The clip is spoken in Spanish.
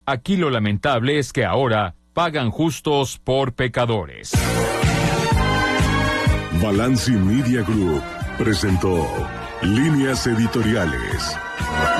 Aquí lo lamentable es que ahora pagan justos por pecadores. Balanci Media Group presentó Líneas Editoriales.